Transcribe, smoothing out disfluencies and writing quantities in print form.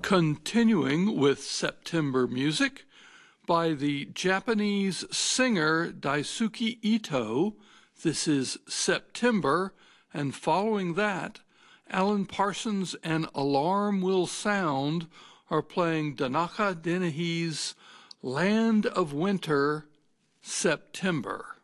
Continuing with September music by the Japanese singer Daisuke Ito, this is September, and following that, Alan Parsons and Alarm Will Sound are playing Tanaka Denahi's Land of Winter, September.